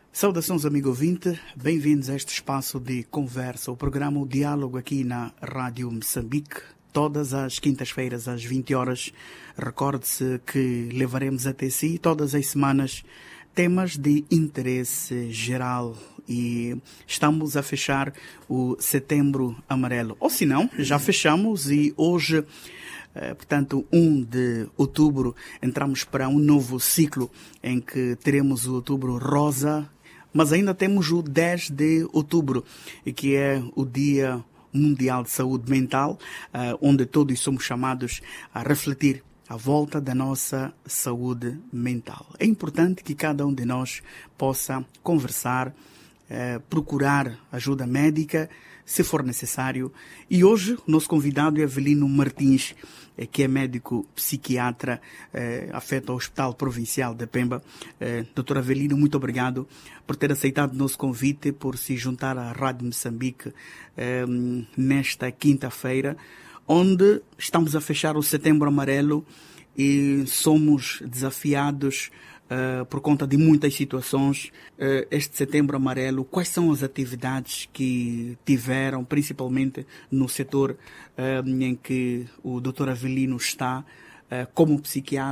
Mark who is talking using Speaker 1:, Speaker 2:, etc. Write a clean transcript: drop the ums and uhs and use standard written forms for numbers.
Speaker 1: Saudações, amigo ouvinte, bem-vindos a este espaço de conversa, o programa O Diálogo aqui na Rádio Moçambique, todas as quintas-feiras às 20 horas. Recorde-se que levaremos até si todas as semanas temas de interesse geral e estamos a fechar o Setembro Amarelo. Ou se não, já fechamos e hoje, portanto, 1 de outubro, entramos para um novo ciclo em que teremos o Outubro Rosa, mas ainda temos o 10 de outubro, que é o Dia Mundial de Saúde Mental, onde todos somos chamados a refletir à volta da nossa saúde mental. É importante que cada um de nós possa conversar, procurar ajuda médica, se for necessário. E hoje o nosso convidado é Avelino Martins, que é médico psiquiatra, afeta ao Hospital Provincial de Pemba. Doutor Avelino, muito obrigado por ter aceitado o nosso convite, por se juntar à Rádio Moçambique nesta quinta-feira, onde estamos a fechar o Setembro Amarelo e somos desafiados por conta de muitas situações. Este Setembro Amarelo, quais são as atividades que tiveram, principalmente no setor em que o Dr. Avelino está, como psiquiatra?